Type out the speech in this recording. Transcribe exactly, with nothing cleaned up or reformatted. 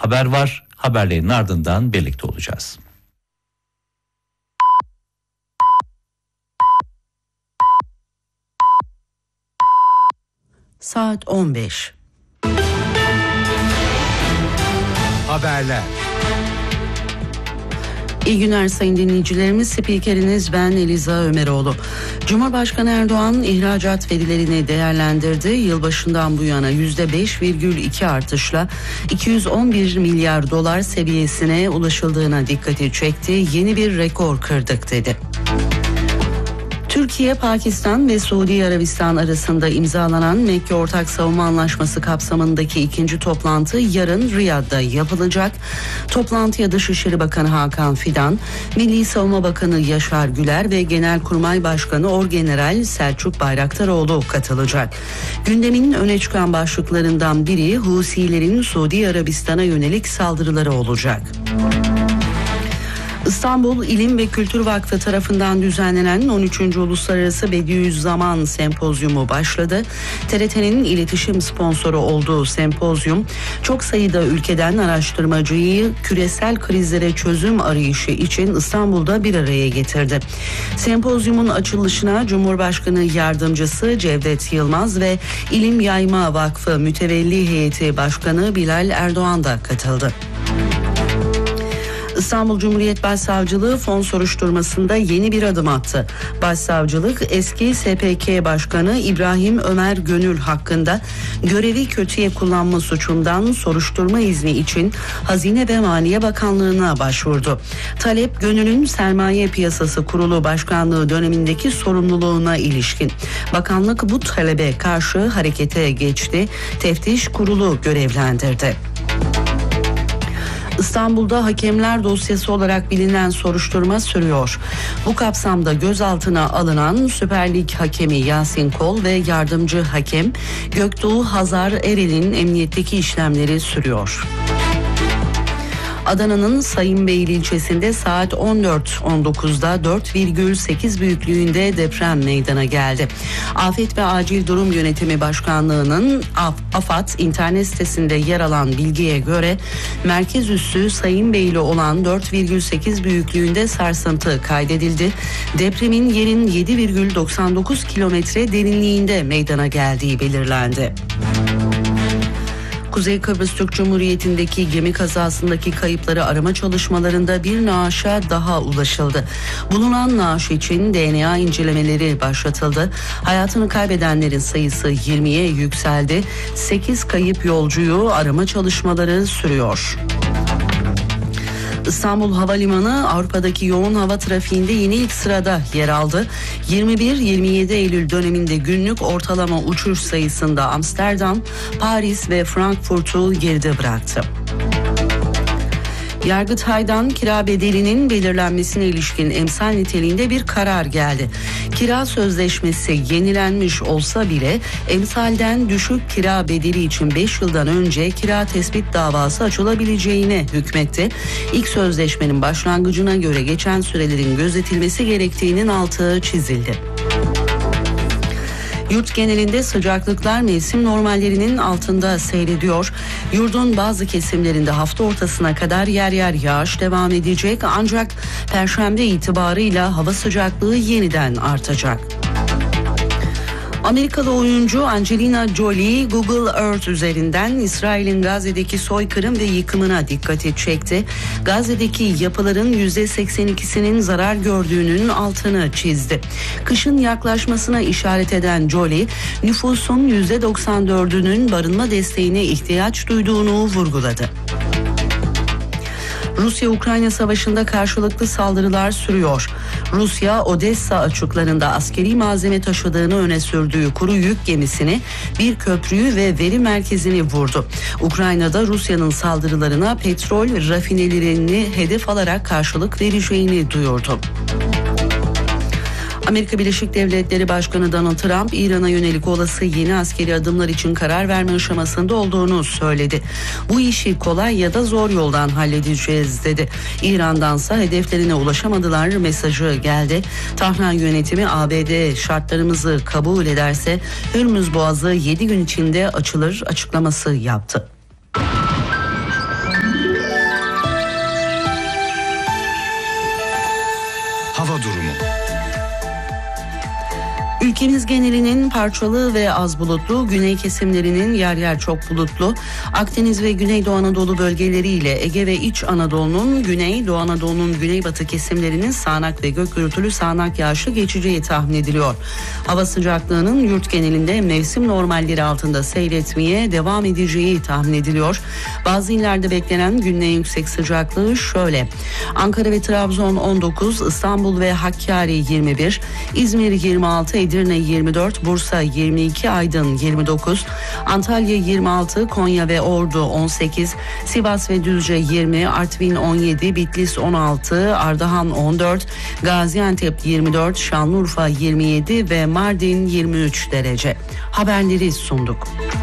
haber var. Haberlerin ardından birlikte olacağız. Saat on beş. Haberler. İyi günler sayın dinleyicilerimiz. Spikeriniz ben Eliza Ömeroğlu. Cumhurbaşkanı Erdoğan ihracat verilerini değerlendirdi. Yılbaşından bu yana yüzde beş virgül iki artışla iki yüz on bir milyar dolar seviyesine ulaşıldığına dikkati çekti. Yeni bir rekor kırdık dedi. Türkiye, Pakistan ve Suudi Arabistan arasında imzalanan Mekke Ortak Savunma Anlaşması kapsamındaki ikinci toplantı yarın Riyad'da yapılacak. Toplantıya Dışişleri Bakanı Hakan Fidan, Milli Savunma Bakanı Yaşar Güler ve Genelkurmay Başkanı Orgeneral Selçuk Bayraktaroğlu katılacak. Gündemin öne çıkan başlıklarından biri Husilerin Suudi Arabistan'a yönelik saldırıları olacak. İstanbul İlim ve Kültür Vakfı tarafından düzenlenen on üçüncü Uluslararası Bediüzzaman Sempozyumu başladı. T R T'nin iletişim sponsoru olduğu sempozyum, çok sayıda ülkeden araştırmacıyı küresel krizlere çözüm arayışı için İstanbul'da bir araya getirdi. Sempozyumun açılışına Cumhurbaşkanı Yardımcısı Cevdet Yılmaz ve İlim Yayma Vakfı Mütevelli Heyeti Başkanı Bilal Erdoğan da katıldı. İstanbul Cumhuriyet Başsavcılığı fon soruşturmasında yeni bir adım attı. Başsavcılık eski S P K Başkanı İbrahim Ömer Gönül hakkında görevi kötüye kullanma suçundan soruşturma izni için Hazine ve Maliye Bakanlığı'na başvurdu. Talep Gönül'ün Sermaye Piyasası Kurulu Başkanlığı dönemindeki sorumluluğuna ilişkin. Bakanlık bu talebe karşı harekete geçti. Teftiş Kurulu görevlendirdi. İstanbul'da hakemler dosyası olarak bilinen soruşturma sürüyor. Bu kapsamda gözaltına alınan Süper Lig hakemi Yasin Kol ve yardımcı hakem Göktuğ Hazar Erel'in emniyetteki işlemleri sürüyor. Adana'nın Sayınbeyli ilçesinde saat on dört on dokuzda dört virgül sekiz büyüklüğünde deprem meydana geldi. Afet ve Acil Durum Yönetimi Başkanlığı'nın AFAD internet sitesinde yer alan bilgiye göre merkez üssü Sayınbeyli olan dört virgül sekiz büyüklüğünde sarsıntı kaydedildi. Depremin yerin yedi virgül doksan dokuz kilometre derinliğinde meydana geldiği belirlendi. Kuzey Kıbrıs Türk Cumhuriyeti'ndeki gemi kazasındaki kayıpları arama çalışmalarında bir naaşa daha ulaşıldı. Bulunan naaş için D N A incelemeleri başlatıldı. Hayatını kaybedenlerin sayısı yirmiye yükseldi. sekiz kayıp yolcuyu arama çalışmaları sürüyor. İstanbul Havalimanı Avrupa'daki yoğun hava trafiğinde yine ilk sırada yer aldı. yirmi bir yirmi yedi Eylül döneminde günlük ortalama uçuş sayısında Amsterdam, Paris ve Frankfurt'u geride bıraktı. Yargıtay'dan kira bedelinin belirlenmesine ilişkin emsal niteliğinde bir karar geldi. Kira sözleşmesi yenilenmiş olsa bile emsalden düşük kira bedeli için beş yıldan önce kira tespit davası açılabileceğine hükmetti. İlk sözleşmenin başlangıcına göre geçen sürelerin gözetilmesi gerektiğinin altı çizildi. Yurt genelinde sıcaklıklar mevsim normallerinin altında seyrediyor. Yurdun bazı kesimlerinde hafta ortasına kadar yer yer yağış devam edecek, ancak Perşembe itibarıyla hava sıcaklığı yeniden artacak. Amerikalı oyuncu Angelina Jolie, Google Earth üzerinden İsrail'in Gazze'deki soykırım ve yıkımına dikkati çekti. Gazze'deki yapıların yüzde seksen ikisinin zarar gördüğünün altını çizdi. Kışın yaklaşmasına işaret eden Jolie, nüfusun yüzde doksan dördünün barınma desteğine ihtiyaç duyduğunu vurguladı. Rusya-Ukrayna savaşında karşılıklı saldırılar sürüyor. Rusya, Odessa açıklarında askeri malzeme taşıdığını öne sürdüğü kuru yük gemisini, bir köprüyü ve veri merkezini vurdu. Ukrayna'da Rusya'nın saldırılarına petrol rafinerilerini hedef alarak karşılık vereceğini duyurdu. Amerika Birleşik Devletleri Başkanı Donald Trump, İran'a yönelik olası yeni askeri adımlar için karar verme aşamasında olduğunu söyledi. Bu işi kolay ya da zor yoldan halledeceğiz dedi. İran'dansa hedeflerine ulaşamadılar mesajı geldi. Tahran yönetimi A B D şartlarımızı kabul ederse Hürmüz Boğazı yedi gün içinde açılır açıklaması yaptı. Ülkemiz genelinin parçalı ve az bulutlu, güney kesimlerinin yer yer çok bulutlu, Akdeniz ve Güneydoğu Anadolu bölgeleriyle Ege ve İç Anadolu'nun güney, Doğu Anadolu'nun güneybatı kesimlerinin sağanak ve gök gürültülü sağanak yağışlı geçeceği tahmin ediliyor. Hava sıcaklığının yurt genelinde mevsim normalleri altında seyretmeye devam edeceği tahmin ediliyor. Bazı illerde beklenen günün en yüksek sıcaklığı şöyle: Ankara ve Trabzon on dokuz, İstanbul ve Hakkari yirmi bir, İzmir yirmi altı, Edirne yirmi dört, Bursa yirmi iki, Aydın yirmi dokuz, Antalya yirmi altı, Konya ve Ordu on sekiz, Sivas ve Düzce yirmi, Artvin on yedi, Bitlis on altı, Ardahan on dört, Gaziantep yirmi dört, Şanlıurfa yirmi yedi ve Mardin yirmi üç derece. Haberleri sunduk.